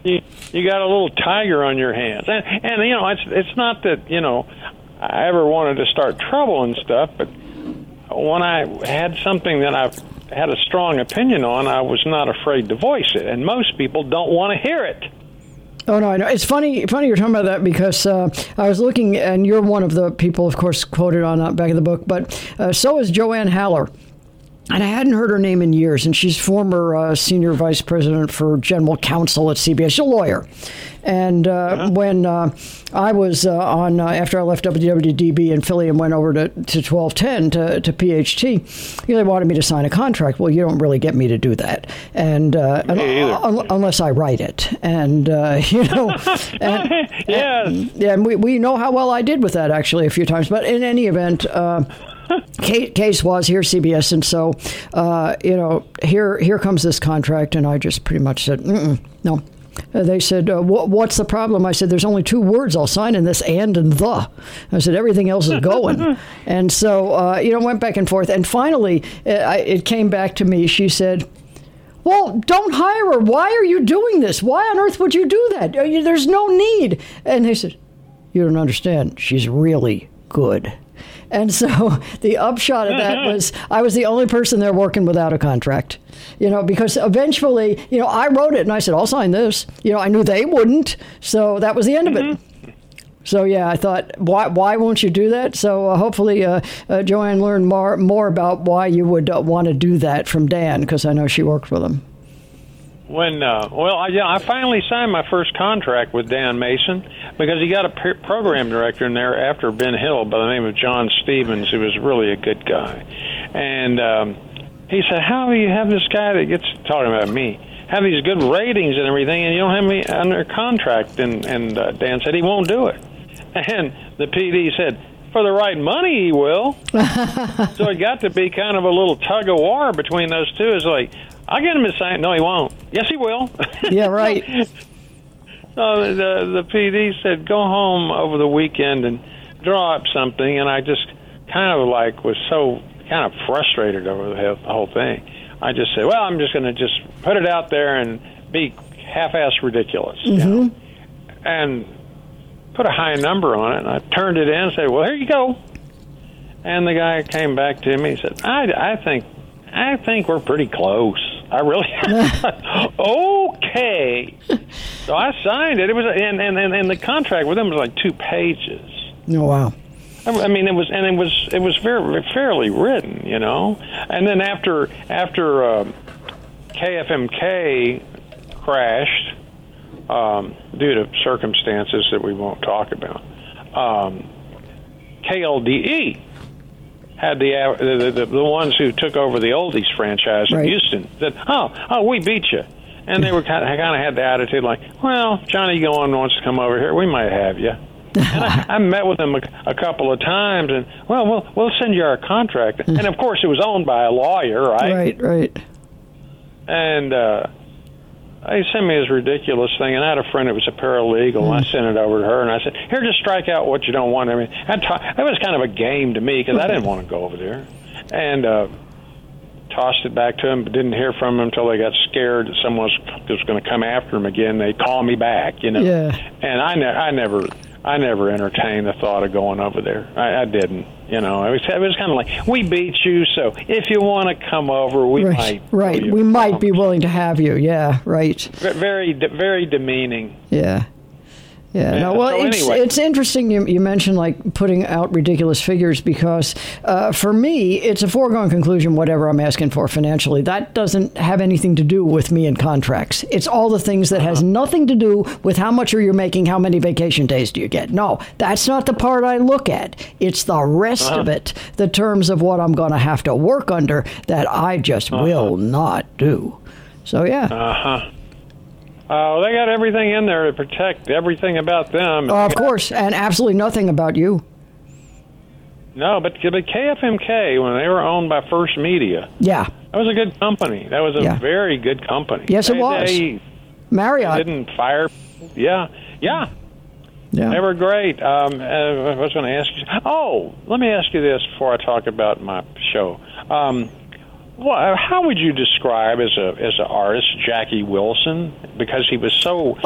you got a little tiger on your hands, and you know it's not that I ever wanted to start trouble and stuff, but when I had something that I had a strong opinion on, I was not afraid to voice it, and most people don't want to hear it. Oh, no, I know. It's funny you're talking about that because I was looking, and you're one of the people, of course, quoted on the back of the book, but so is Joanne Haller. And I hadn't heard her name in years, and she's former senior vice president for general counsel at CBS. She's a lawyer. And when I was after I left WWDB in Philly and went over to 1210 to PHT, they wanted me to sign a contract. Well, you don't really get me to do that, and unless I write it. And and we know how well I did with that actually a few times. But in any event. Case was here, CBS, and so here comes this contract, and I just pretty much said no. They said, what's the problem? I said, there's only two words I'll sign in this, and the. I said, everything else is going. And so, went back and forth. And finally, it came back to me. She said, well, don't hire her. Why are you doing this? Why on earth would you do that? There's no need. And they said, you don't understand. She's really good. And so the upshot of that was I was the only person there working without a contract, because eventually, I wrote it and I said, I'll sign this. I knew they wouldn't. So that was the end of it. So, yeah, I thought, why won't you do that? So hopefully Joanne learned more about why you would want to do that from Dan, because I know she worked with him. I finally signed my first contract with Dan Mason because he got a program director in there after Ben Hill by the name of John Stevens, who was really a good guy. And he said, how do you have this guy that gets talking about me, have these good ratings and everything, and you don't have me under contract? And Dan said he won't do it. And the PD said, for the right money, he will. So it got to be kind of a little tug of war between those two. It's like, I'll get him to sign. No, he won't. Yes, he will. Yeah, right. So the PD said, go home over the weekend and draw up something. And I just kind of was so kind of frustrated over the whole thing. I just said, well, I'm just going to just put it out there and be half-ass ridiculous. And put a high number on it. And I turned it in and said, well, here you go. And the guy came back to me and said, I think we're pretty close. I really okay. So I signed it. It was and the contract with them was like 2 pages. Oh wow. I mean, it was very fairly written, And then after KFMK crashed due to circumstances that we won't talk about, KLDE had the ones who took over the Oldies franchise in Houston said, oh, we beat you. And they were kind of had the attitude like, well, Johnny Gowan wants to come over here. We might have you. And I met with them a couple of times, and, well, we'll send you our contract. And, of course, it was owned by a lawyer, right? Right. And he sent me this ridiculous thing, and I had a friend that was a paralegal, and I sent it over to her, and I said, here, just strike out what you don't want. I mean, that was kind of a game to me, because I didn't want to go over there. And tossed it back to him, but didn't hear from him until they got scared that someone was going to come after him again. They call me back, Yeah. And I never entertained the thought of going over there. I didn't. It was kind of like, we beat you, so if you want to come over, we might. Right. We might be willing to have you. Yeah, right. Very, very demeaning. Yeah. Yeah. No, well, it's interesting you mentioned like putting out ridiculous figures because for me, it's a foregone conclusion, whatever I'm asking for financially. That doesn't have anything to do with me and contracts. It's all the things that has nothing to do with how much are you making, how many vacation days do you get. No, that's not the part I look at. It's the rest of it, the terms of what I'm going to have to work under that I just will not do. So, yeah. They got everything in there to protect everything about them. Of course, and absolutely nothing about you. No, but KFMK, when they were owned by First Media, that was a good company. That was a very good company. Yes, it was. Marriott. They didn't fire. Yeah. They were great. I was going to ask you. Oh, let me ask you this before I talk about my show. How would you describe as an artist Jackie Wilson? Because he was so